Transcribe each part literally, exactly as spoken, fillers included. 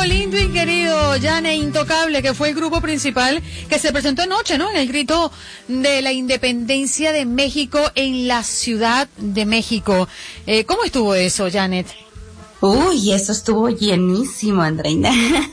amigo lindo y querido Yane Intocable, que fue el grupo principal que se presentó anoche, ¿no? En el grito de la independencia de México en la Ciudad de México. Eh, ¿Cómo estuvo eso, Janet? Uy, eso estuvo llenísimo, Andreina.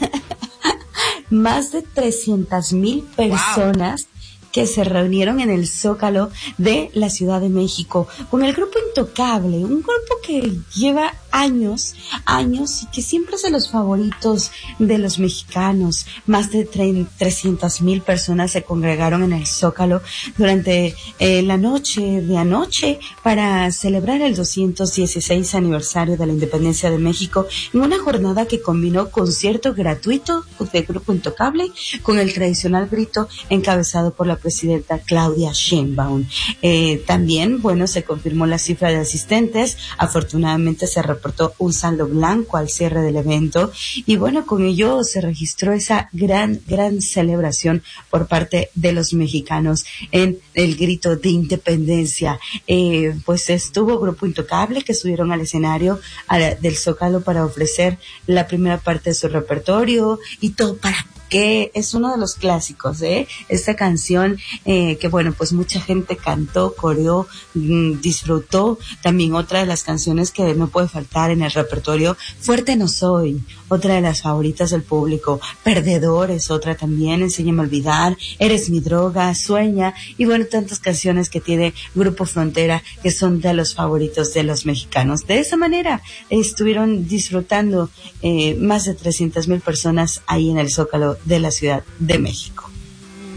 Más de trescientas mil personas. Wow. Que se reunieron en el Zócalo de la Ciudad de México con el grupo Intocable, un grupo que lleva años, años y que siempre es de los favoritos de los mexicanos. Más de trescientas mil personas se congregaron en el Zócalo durante eh, la noche de anoche para celebrar el doscientos dieciséis aniversario de la independencia de México en una jornada que combinó concierto gratuito del grupo Intocable con el tradicional grito encabezado por la presidenta Claudia Sheinbaum. Eh, también, bueno, se confirmó la cifra de asistentes. Afortunadamente se reportó un saldo blanco al cierre del evento y bueno, con ello se registró esa gran, gran celebración por parte de los mexicanos en el grito de independencia. Eh, pues estuvo Grupo Intocable que subieron al escenario a la, del Zócalo para ofrecer la primera parte de su repertorio y todo para que es uno de los clásicos, ¿eh? Esta canción eh, que, bueno, pues mucha gente cantó, coreó, mmm, disfrutó. También otra de las canciones que no puede faltar en el repertorio, Fuerte no soy, otra de las favoritas del público. Perdedores, otra también, Enséñame a olvidar, Eres mi droga, Sueña, y bueno, tantas canciones que tiene Grupo Frontera que son de los favoritos de los mexicanos. De esa manera estuvieron disfrutando eh, más de trescientas mil personas ahí en el Zócalo de la Ciudad de México.